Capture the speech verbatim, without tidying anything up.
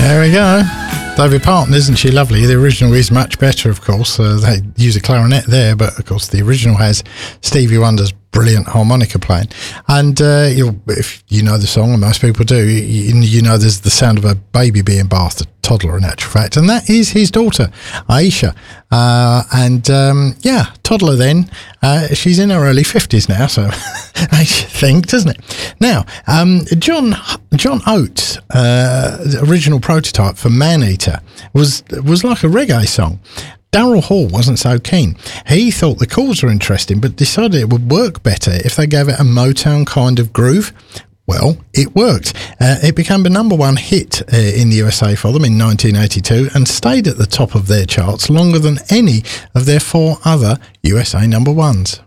There we go. David Parton, isn't she lovely? The original is much better, of course. Uh, they use a clarinet there, but of course the original has Stevie Wonder's brilliant harmonica playing. And uh, you'll, if you know the song, and most people do, you, you know there's the sound of a baby being bathed, a toddler in actual fact, and that is his daughter, Aisha. Uh, and um, yeah, toddler then. Uh, she's in her early fifties now, so I think, doesn't it? Now, um, John John Oates' uh, original prototype for Maneater was was like a reggae song. Daryl Hall wasn't so keen. He thought the chords were interesting, but decided it would work better if they gave it a Motown kind of groove. Well, it worked. Uh, it became a number one hit uh, in the U S A for them in nineteen eighty-two and stayed at the top of their charts longer than any of their four other U S A number ones.